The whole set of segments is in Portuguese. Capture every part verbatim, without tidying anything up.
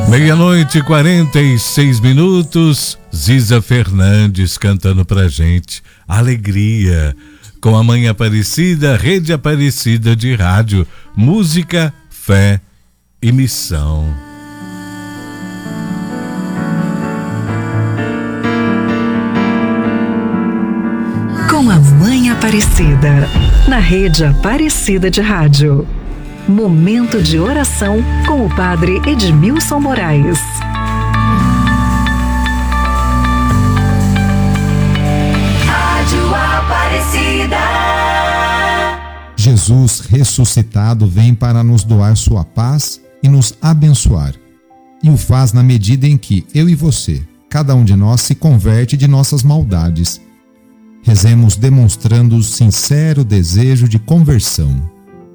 Meia-noite, quarenta e seis minutos. Ziza Fernandes cantando pra gente. Alegria. Com a Mãe Aparecida, Rede Aparecida de Rádio. Música, fé e missão. Com a Mãe Aparecida, na Rede Aparecida de Rádio. Momento de oração com o Padre Edmilson Moraes. Rádio Aparecida. Jesus ressuscitado vem para nos doar sua paz e nos abençoar. E o faz na medida em que eu e você, cada um de nós, se converte de nossas maldades. Rezemos demonstrando o sincero desejo de conversão.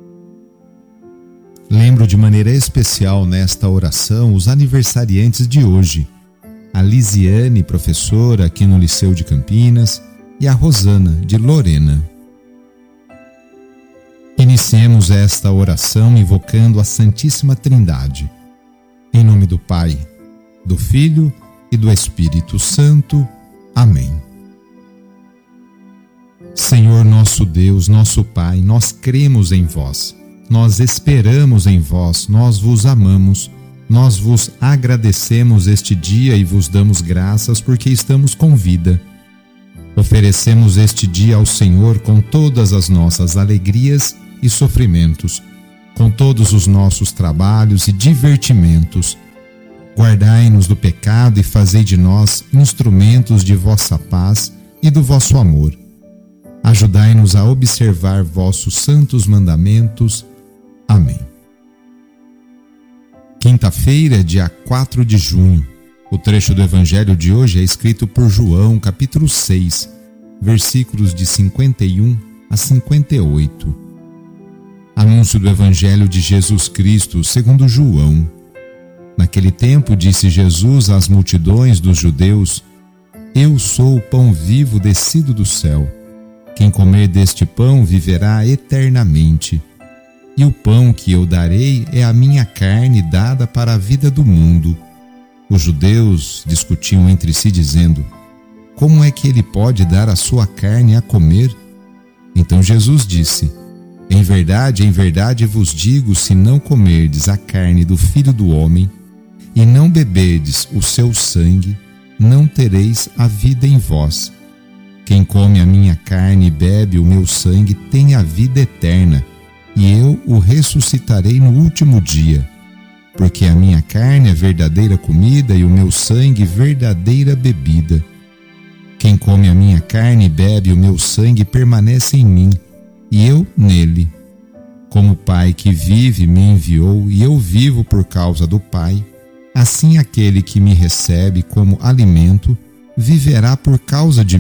Lembro de maneira especial nesta oração os aniversariantes de hoje. A Lisiane, professora aqui no Liceu de Campinas, e a Rosana, de Lorena. Iniciemos esta oração invocando a Santíssima Trindade. Em nome do Pai, do Filho e do Espírito Santo. Amém. Senhor nosso Deus, nosso Pai, nós cremos em vós. Nós esperamos em vós, nós vos amamos, nós vos agradecemos este dia e vos damos graças porque estamos com vida. Oferecemos este dia ao Senhor com todas as nossas alegrias e sofrimentos, com todos os nossos trabalhos e divertimentos. Guardai-nos do pecado e fazei de nós instrumentos de vossa paz e do vosso amor. Ajudai-nos a observar vossos santos mandamentos. Amém. Quinta-feira, dia quatro de junho. O trecho do Evangelho de hoje é escrito por João, capítulo seis, versículos de cinquenta e um a cinquenta e oito. Anúncio do Evangelho de Jesus Cristo segundo João. Naquele tempo disse Jesus às multidões dos judeus: Eu sou o pão vivo descido do céu. Quem comer deste pão viverá eternamente. E o pão que eu darei é a minha carne dada para a vida do mundo. Os judeus discutiam entre si dizendo: Como é que ele pode dar a sua carne a comer? Então Jesus disse: Em verdade, em verdade vos digo, se não comerdes a carne do Filho do Homem e não beberdes o seu sangue, não tereis a vida em vós. Quem come a minha carne e bebe o meu sangue tem a vida eterna, e eu o ressuscitarei no último dia, porque a minha carne é verdadeira comida e o meu sangue verdadeira bebida. Quem come a minha carne e bebe o meu sangue permanece em mim, e eu nele. Como o Pai que vive me enviou e eu vivo por causa do Pai, assim aquele que me recebe como alimento viverá por causa de